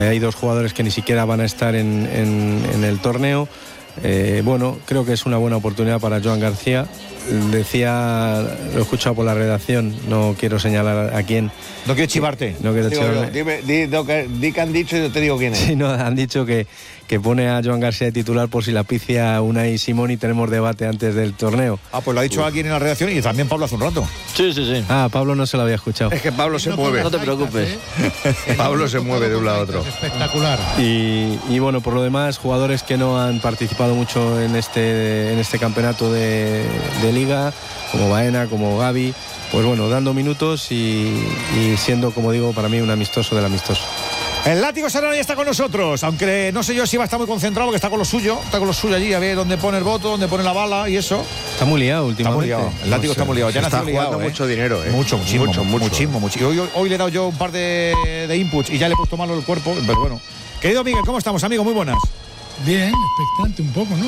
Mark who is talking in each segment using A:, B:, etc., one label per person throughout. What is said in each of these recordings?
A: Hay 2 jugadores que ni siquiera van a estar en el torneo. Bueno, creo que es una buena oportunidad para Joan García. Decía, lo he escuchado por la redacción, no quiero señalar a quién.
B: ¿No quieres chivarte?
A: No quiero chivarme.
B: Di que han dicho y yo te digo quién es.
A: Sí, no, han dicho que pone a Joan García de titular por si la picia Unai Simón y tenemos debate antes del torneo.
B: Pues lo ha dicho alguien en la redacción y también Pablo hace un rato.
C: Sí.
A: Pablo no se lo había escuchado.
D: Es que Pablo se mueve.
C: No te preocupes.
D: Pablo se mueve de un lado a otro.
E: Espectacular.
A: Y bueno, por lo demás, jugadores que no han participado mucho en este campeonato de Liga, como Baena, como Gavi, pues bueno, dando minutos y siendo, como digo, para mí un amistoso del amistoso.
B: El Látigo Serrano ya está con nosotros, aunque no sé yo si va a estar muy concentrado porque está con lo suyo allí, a ver dónde pone el voto, dónde pone la bala y eso.
A: Está muy liado últimamente.
B: Está muy liado. El Látigo está muy liado. Ya
D: está
B: jugando
D: mucho dinero,
B: muchísimo. Hoy le he dado yo un par de inputs y ya le he puesto malo el cuerpo, pero bueno. Querido Miguel, ¿cómo estamos, amigo? Muy buenas.
E: Bien, expectante un poco, ¿no?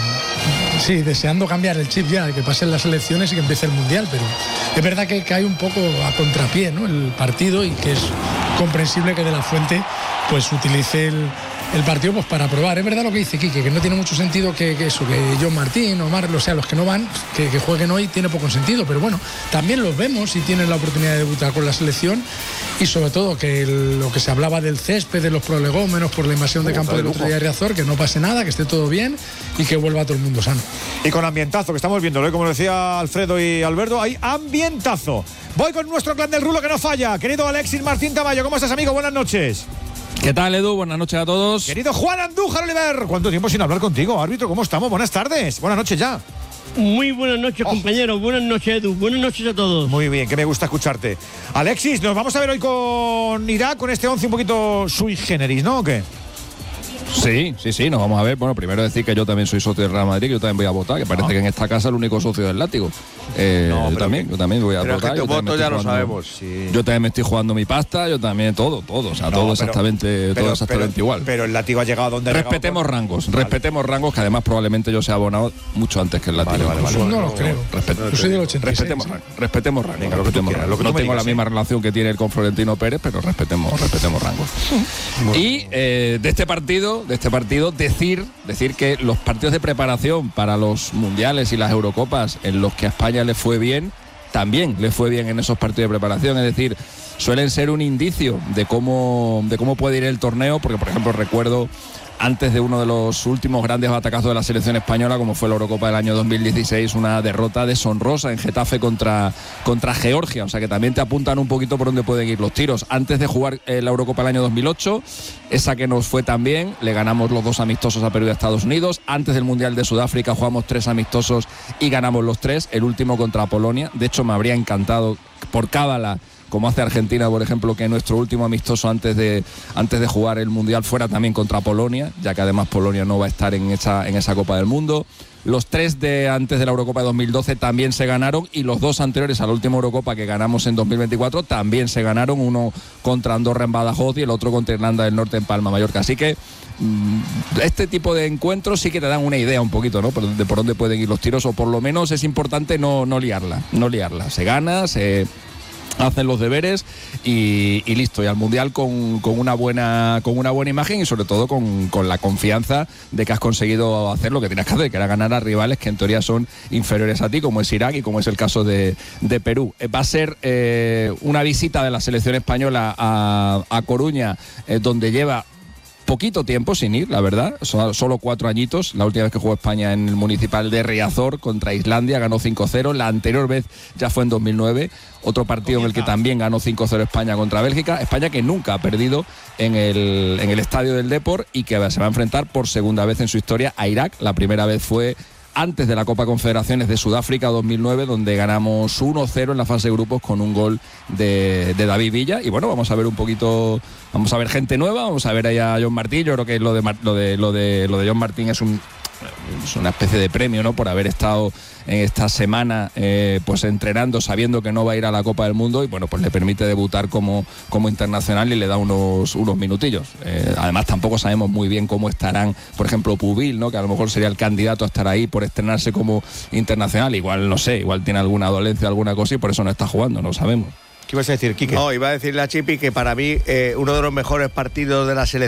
E: Sí, deseando cambiar el chip ya, que pasen las elecciones y que empiece el Mundial, pero es verdad que cae un poco a contrapié, ¿no?, el partido, y que es comprensible que De la Fuente pues utilice el partido pues para probar. Es verdad lo que dice Quique, que no tiene mucho sentido que John Martín o Marlo, o sea, los que no van, que jueguen hoy, tiene poco sentido, pero bueno, también los vemos y tienen la oportunidad de debutar con la selección, y sobre todo que lo que se hablaba del césped, de los prolegómenos por la invasión de campo del otro día de Riazor, que no pase nada, que esté todo bien y que vuelva todo el mundo sano.
B: Y con ambientazo, que estamos viendo, como decía Alfredo y Alberto, hay ambientazo. Voy con nuestro clan del rulo que no falla. Querido Alexis Martín Tamayo, ¿cómo estás, amigo? Buenas noches.
F: ¿Qué tal, Edu? Buenas noches a todos.
B: Querido Juan Andújar Oliver, ¿cuánto tiempo sin hablar contigo, árbitro? ¿Cómo estamos? Buenas tardes. Buenas noches ya.
G: Muy buenas noches, compañeros. Buenas noches, Edu. Buenas noches a todos.
B: Muy bien, que me gusta escucharte. Alexis, nos vamos a ver hoy con Irak, con este 11 un poquito sui generis, ¿no? ¿O qué?
F: Sí, nos vamos a ver. Bueno, primero decir que yo también soy socio del Real Madrid, que yo también voy a votar, que parece que en esta casa el único socio del Látigo. Yo también voy a votar.
D: Es que tu voto ya lo sabemos. Sí.
F: Yo también me estoy jugando mi pasta, yo también todo, o sea, todo exactamente igual.
B: Pero el Látigo ha llegado a donde
F: respetemos rangos, que además probablemente yo sea abonado mucho antes que el Látigo.
E: Vale. No lo creo.
F: Yo soy del 86. Respetemos rangos. No tengo la misma relación que tiene él con Florentino Pérez, pero respetemos rangos. Y de este partido decir que los partidos de preparación para los mundiales y las Eurocopas en los que a España le fue bien, también le fue bien en esos partidos de preparación, es decir, suelen ser un indicio de cómo puede ir el torneo, porque por ejemplo recuerdo antes de uno de los últimos grandes batacazos de la selección española, como fue la Eurocopa del año 2016, una derrota deshonrosa en Getafe contra Georgia, o sea que también te apuntan un poquito por dónde pueden ir los tiros. Antes de jugar la Eurocopa del año 2008, esa que nos fue tan bien, le ganamos los 2 amistosos a Perú y a Estados Unidos. Antes del Mundial de Sudáfrica jugamos 3 amistosos y ganamos los 3, el último contra Polonia. De hecho, me habría encantado, por cábala, como hace Argentina, por ejemplo, que nuestro último amistoso antes de jugar el Mundial fuera también contra Polonia, ya que además Polonia no va a estar en esa Copa del Mundo. Los 3 de antes de la Eurocopa de 2012 también se ganaron, y los 2 anteriores a la última Eurocopa que ganamos en 2024 también se ganaron, uno contra Andorra en Badajoz y el otro contra Irlanda del Norte en Palma, Mallorca. Así que este tipo de encuentros sí que te dan una idea un poquito, ¿no?, de por dónde pueden ir los tiros, o por lo menos es importante no liarla. Se gana, se hacen los deberes y listo, y al Mundial con una buena imagen, y sobre todo con la confianza de que has conseguido hacer lo que tienes que hacer, que era ganar a rivales que en teoría son inferiores a ti, como es Irak y como es el caso de Perú. Va a ser una visita de la selección española a Coruña, donde lleva poquito tiempo sin ir, la verdad, solo 4 añitos. La última vez que jugó España en el Municipal de Riazor contra Islandia ganó 5-0, la anterior vez ya fue en 2009, otro partido en el que también ganó 5-0 España contra Bélgica. España que nunca ha perdido en el estadio del Depor, y que se va a enfrentar por segunda vez en su historia a Irak. La primera vez fue antes de la Copa Confederaciones de Sudáfrica 2009, donde ganamos 1-0 en la fase de grupos con un gol de David Villa. Y bueno, vamos a ver un poquito, vamos a ver gente nueva, vamos a ver ahí a John Martín. Yo creo que lo de John Martín es una especie de premio, ¿no?, por haber estado en esta semana pues entrenando, sabiendo que no va a ir a la Copa del Mundo, y bueno, pues le permite debutar como internacional y le da unos minutillos. Además tampoco sabemos muy bien cómo estarán, por ejemplo, Pubil, ¿no?, que a lo mejor sería el candidato a estar ahí por estrenarse como internacional. Igual, no sé, igual tiene alguna dolencia, alguna cosa, y por eso no está jugando, no sabemos.
B: ¿Qué ibas a decir, Quique?
D: No, iba a decir la Chipi que para mí uno de los mejores partidos de la selección